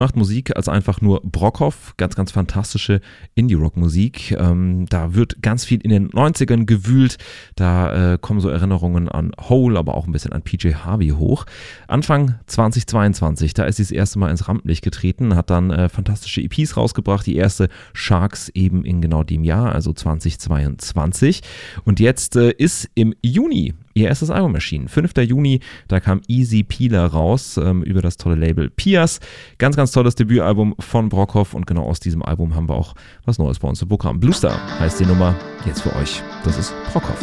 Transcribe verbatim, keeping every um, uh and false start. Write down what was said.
macht Musik als einfach nur Brockhoff, ganz, ganz fantastische Indie-Rock-Musik. Ähm, da wird ganz viel in den neunzigern gewühlt, da äh, kommen so Erinnerungen an Hole, aber auch ein bisschen an P J Harvey hoch. Anfang zweitausendzweiundzwanzig, da ist sie das erste Mal ins Rampenlicht getreten, hat dann äh, fantastische E Ps rausgebracht, die erste Sharks eben in genau dem Jahr, also zweitausendzweiundzwanzig. Und jetzt äh, ist im Juni ihr erstes Album erschienen. fünfter Juni, da kam Easy Peeler raus ähm, über das tolle Label Pias. Ganz, ganz tolles Debütalbum von Brockhoff und genau aus diesem Album haben wir auch was Neues bei uns im Programm. Bluestar heißt die Nummer jetzt für euch. Das ist Brockhoff.